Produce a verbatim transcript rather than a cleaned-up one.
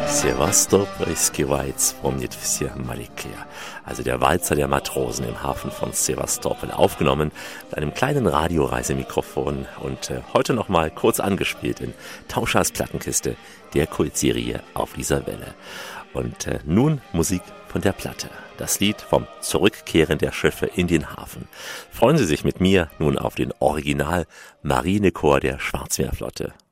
Sevastopolski Walz помнит все моряки. Also der Walzer der Matrosen im Hafen von Sevastopol, aufgenommen mit einem kleinen Radioreisemikrofon und äh, heute nochmal kurz angespielt in Tauschers Plattenkiste, der Kultserie Auf dieser Welle. Und äh, nun Musik von der Platte. Das Lied vom Zurückkehren der Schiffe in den Hafen. Freuen Sie sich mit mir nun auf den Original Marinechor der Schwarzmeerflotte.